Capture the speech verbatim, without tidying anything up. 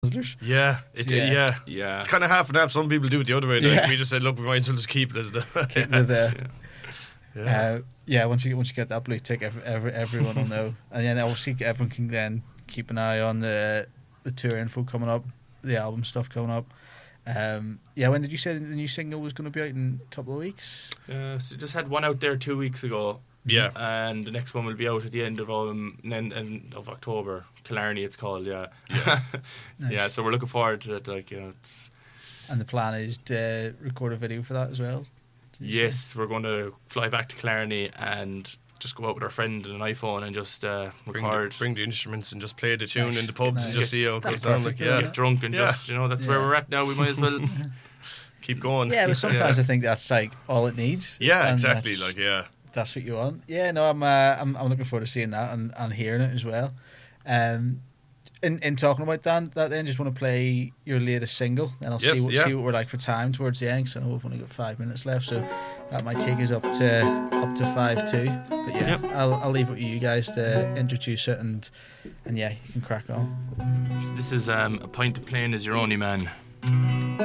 Yeah, it, yeah, yeah. yeah. It's kind of half and half. Some people do it the other way. Like, Yeah. we just said, look, we might as well just keep it as the. Keep it there. Yeah. Uh, yeah, once you once you get that blue tick, every, every, everyone will know, and then obviously everyone can then keep an eye on the the tour info coming up, the album stuff coming up. Um, yeah, when did you say the new single was going to be out in a couple of weeks? Uh, so just had one out there two weeks ago. Yeah. And the next one will be out at the end of um end, end of October. Killarney, it's called. Yeah. Yeah. Nice. Yeah. So we're looking forward to it. Like, you know, it's. And the plan is to record a video for that as well. Did you Yes, say? we're going to fly back to Killarney and just go out with our friend and an iPhone and just uh, Bring the, record. bring the instruments and just play the tune Nice. in the pubs Nice. and just see how it That's goes down. Like, perfect, yeah, yeah. Get drunk and Yeah. just, you know, that's Yeah. where we're at now. We might as well. keep going. Yeah, but sometimes I think that's like all it needs. Yeah, and exactly. that's- Like, yeah. That's what you want. Yeah, no, I'm uh, I'm I'm looking forward to seeing that and, and hearing it as well. Um, in in talking about that, that then just want to play your latest single, and I'll Yes, see what yeah. see what we're like for time towards the end. 'Cause I know we've only got five minutes left, so that might take us up to up to five two. But yeah, Yep. I'll I'll leave it with you guys to introduce it and and yeah, you can crack on. This is um, A Pint of Plain Is Your Only Man.